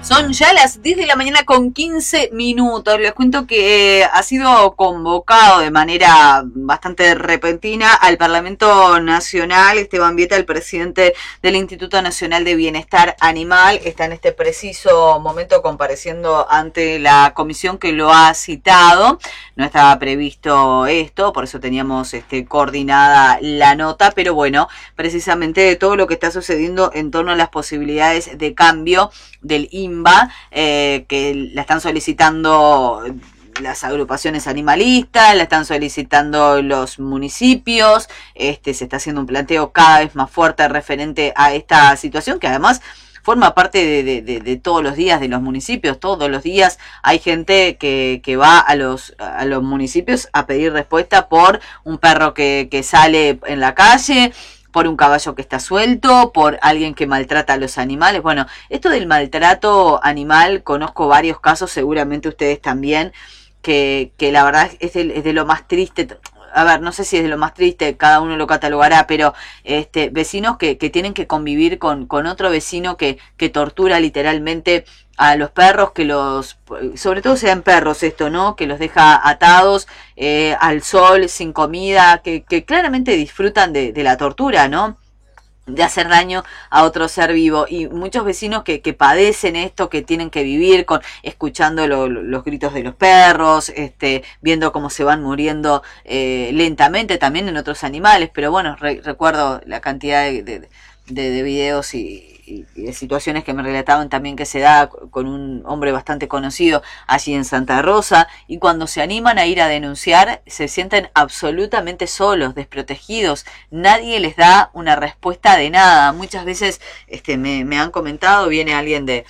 Son ya las 10 de la mañana con 15 minutos. Les cuento que ha sido convocado de manera bastante repentina al Parlamento Nacional Esteban Vieta, el presidente del Instituto Nacional de Bienestar Animal. Está en este preciso momento compareciendo ante la comisión que lo ha citado. No estaba previsto esto, por eso teníamos coordinada la nota, pero bueno, precisamente todo lo que está sucediendo en torno a las posibilidades de cambio del INBA, que la están solicitando las agrupaciones animalistas, la están solicitando los municipios, se está haciendo un planteo cada vez más fuerte referente a esta situación, que además forma parte de todos los días de los municipios. Todos los días hay gente que va a los municipios a pedir respuesta por un perro que sale en la calle, por un caballo que está suelto, por alguien que maltrata a los animales. Bueno, esto del maltrato animal, conozco varios casos, seguramente ustedes también, que la verdad es de lo más triste. A ver, no sé si es de lo más triste, cada uno lo catalogará, pero vecinos que tienen que convivir con otro vecino que tortura literalmente a los perros, sobre todo sean perros esto, ¿no? Que los deja atados al sol, sin comida, que claramente disfrutan de la tortura, ¿no? De hacer daño a otro ser vivo, y muchos vecinos que padecen esto, que tienen que vivir escuchando los gritos de los perros, viendo cómo se van muriendo lentamente también en otros animales. Pero bueno, recuerdo la cantidad de videos y de situaciones que me relataban también que se da con un hombre bastante conocido allí en Santa Rosa, y cuando se animan a ir a denunciar se sienten absolutamente solos, desprotegidos, nadie les da una respuesta de nada. Muchas veces me han comentado, viene alguien de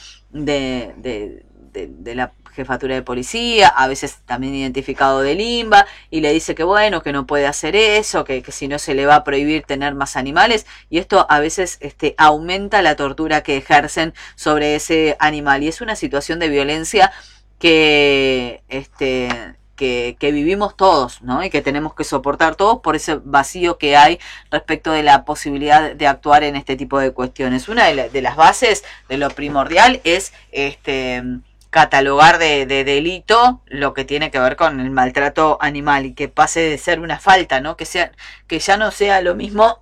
la jefatura de policía, a veces también identificado del INBA, y le dice que bueno, que no puede hacer eso, que si no se le va a prohibir tener más animales, y esto a veces aumenta la tortura que ejercen sobre ese animal, y es una situación de violencia que vivimos todos, ¿no? Y que tenemos que soportar todos por ese vacío que hay respecto de la posibilidad de actuar en este tipo de cuestiones. Una de las bases, de lo primordial, es catalogar de delito lo que tiene que ver con el maltrato animal, y que pase de ser una falta, ¿no? Que ya no sea lo mismo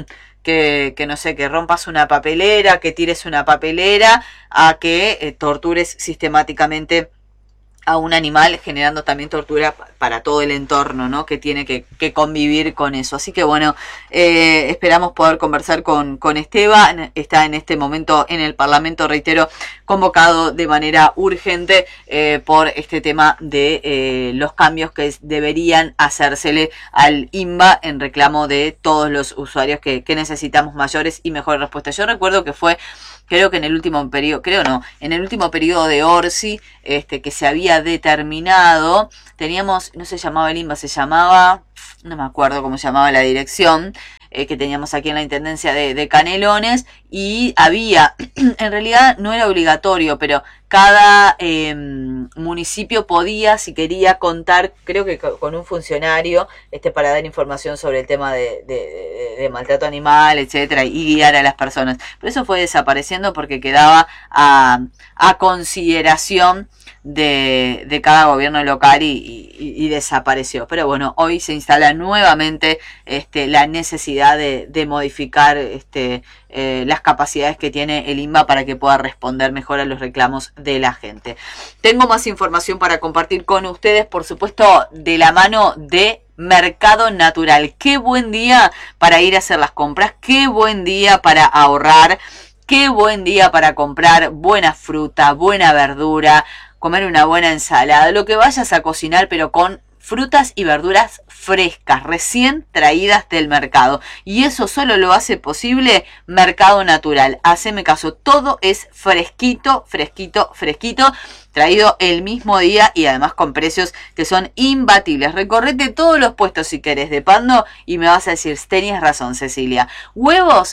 que no sé, que rompas una papelera, que tires una papelera, a que tortures sistemáticamente a un animal, generando también tortura para todo el entorno, ¿no? Que tiene que convivir con eso. Así que bueno, esperamos poder conversar con Esteban. Está en este momento en el Parlamento, reitero, convocado de manera urgente por este tema de los cambios que deberían hacérsele al INBA en reclamo de todos los usuarios que necesitamos mayores y mejores respuestas. Yo recuerdo que fue, creo que en el último periodo, en el último periodo de Orsi, que se había determinado, teníamos, no se llamaba el INBA, se llamaba, no me acuerdo cómo se llamaba la dirección, que teníamos aquí en la Intendencia de Canelones, y había, en realidad no era obligatorio, pero cada municipio podía, si quería, contar, creo que con un funcionario, para dar información sobre el tema de maltrato animal, etcétera, y guiar a las personas. Pero eso fue desapareciendo porque quedaba a consideración de cada gobierno local y desapareció. Pero bueno, hoy se instala nuevamente la necesidad de modificar las capacidades que tiene el INBA para que pueda responder mejor a los reclamos de la gente. Tengo más información para compartir con ustedes, por supuesto, de la mano de Mercado Natural. Qué buen día para ir a hacer las compras, qué buen día para ahorrar, qué buen día para comprar buena fruta, buena verdura, comer una buena ensalada, lo que vayas a cocinar, pero con frutas y verduras frescas, recién traídas del mercado. Y eso solo lo hace posible Mercado Natural. Haceme caso, todo es fresquito, fresquito, fresquito, traído el mismo día y además con precios que son imbatibles. Recorrete todos los puestos si querés de Pando y me vas a decir, tenías razón, Cecilia. Huevos,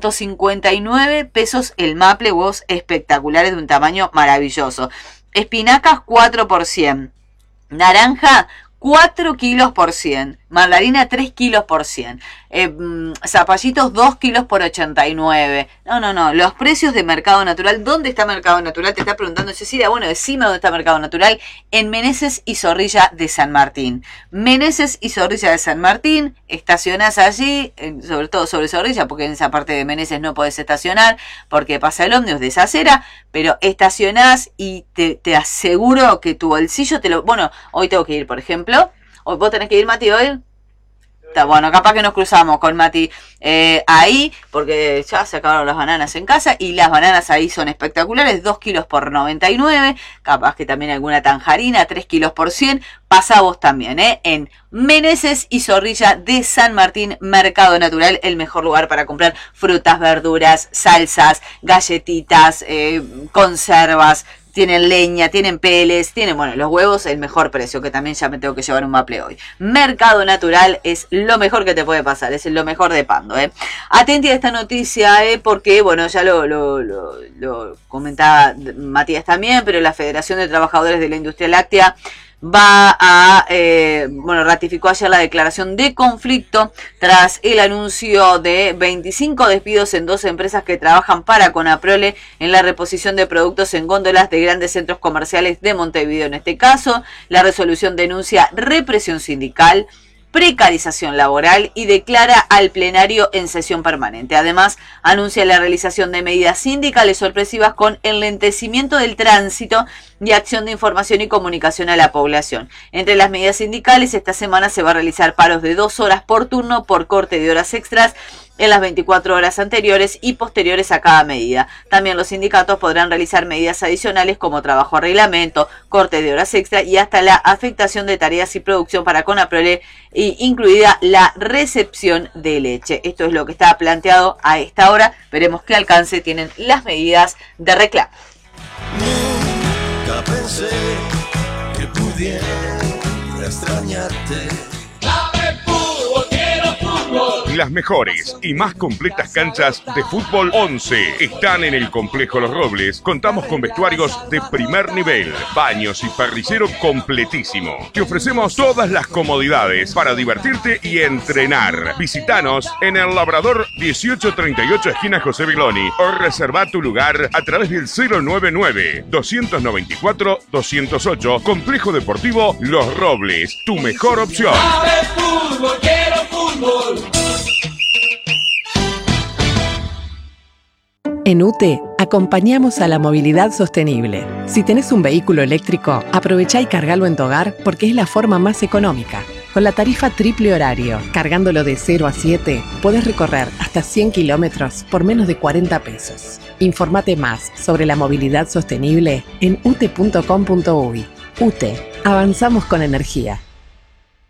159 pesos el maple, huevos espectaculares de un tamaño maravilloso. Espinacas, 4 por 100. Naranja, 4 kilos por 100. Mandarina, 3 kilos por 100. zapallitos 2 kilos por 89. No, los precios de Mercado Natural. ¿Dónde está Mercado Natural? Te está preguntando Cecilia. Bueno, decime dónde está Mercado Natural. En Meneses y Zorrilla de San Martín. Meneses y Zorrilla de San Martín, estacionás allí, sobre todo sobre Zorrilla, porque en esa parte de Meneses no podés estacionar, porque pasa el ómnibus de esa acera, pero estacionás y te aseguro que tu bolsillo te lo... Bueno, hoy tengo que ir, por ejemplo. ¿Hoy vos tenés que ir, Mati, hoy? Bueno, capaz que nos cruzamos con Mati ahí, porque ya se acabaron las bananas en casa y las bananas ahí son espectaculares, 2 kilos por 99, capaz que también alguna tanjarina, 3 kilos por 100, pasa vos también, en Meneses y Zorrilla de San Martín, Mercado Natural, el mejor lugar para comprar frutas, verduras, salsas, galletitas, conservas. Tienen leña, tienen peles, tienen, bueno, los huevos, el mejor precio, que también ya me tengo que llevar un maple hoy. Mercado Natural es lo mejor que te puede pasar, es lo mejor de Pando, Atenti a esta noticia, porque, bueno, ya lo comentaba Matías también, pero la Federación de Trabajadores de la Industria Láctea va a, ratificó ayer la declaración de conflicto tras el anuncio de 25 despidos en 2 empresas que trabajan para Conaprole en la reposición de productos en góndolas de grandes centros comerciales de Montevideo. En este caso, la resolución denuncia represión sindical, precarización laboral y declara al plenario en sesión permanente. Además, anuncia la realización de medidas sindicales sorpresivas con enlentecimiento del tránsito y acción de información y comunicación a la población. Entre las medidas sindicales, esta semana se va a realizar paros de 2 horas por turno por corte de horas extras en las 24 horas anteriores y posteriores a cada medida. También los sindicatos podrán realizar medidas adicionales como trabajo a reglamento, corte de horas extra y hasta la afectación de tareas y producción para Conaprole, incluida la recepción de leche. Esto es lo que está planteado a esta hora. Veremos qué alcance tienen las medidas de reclamo. Nunca pensé que pudiera extrañarte. Las mejores y más completas canchas de fútbol 11 están en el Complejo Los Robles. Contamos con vestuarios de primer nivel, baños y parrillero completísimo. Te ofrecemos todas las comodidades para divertirte y entrenar. Visítanos en el Labrador 1838 esquina José Viloni o reserva tu lugar a través del 099-294-208. Complejo Deportivo Los Robles, tu mejor opción. Quiero fútbol. En UTE acompañamos a la movilidad sostenible. Si tenés un vehículo eléctrico, aprovechá y cargalo en tu hogar porque es la forma más económica. Con la tarifa triple horario, cargándolo de 0 a 7, podés recorrer hasta 100 kilómetros por menos de 40 pesos. Informate más sobre la movilidad sostenible en ute.com.uy. UTE, avanzamos con energía.